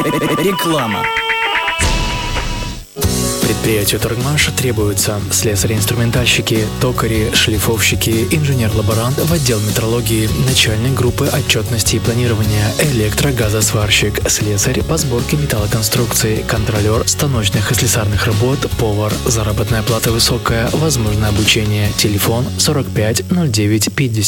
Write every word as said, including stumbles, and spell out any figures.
Реклама. Предприятию «Торгмаш» требуются слесари-инструментальщики, токари, шлифовщики, инженер-лаборант в отдел метрологии, начальник группы отчетности и планирования, электрогазосварщик, слесарь по сборке металлоконструкций, контролер станочных и слесарных работ, повар. Заработная плата высокая, возможно обучение. Телефон сорок пять ноль девять пятьдесят.